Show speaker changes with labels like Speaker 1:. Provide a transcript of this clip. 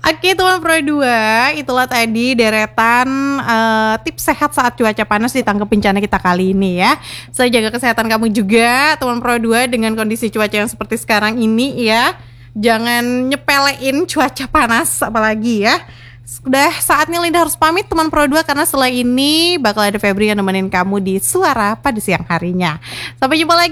Speaker 1: Oke teman Pro 2, itulah tadi deretan tips sehat saat cuaca panas di tangkap bencana kita kali ini ya. So jaga kesehatan kamu juga teman Pro 2 dengan kondisi cuaca yang seperti sekarang ini ya. Jangan nyepelein cuaca panas apalagi ya. Sudah saatnya Linda harus pamit teman Pro 2 karena setelah ini bakal ada Febri yang nemenin kamu di Suara pada siang harinya. Sampai jumpa lagi.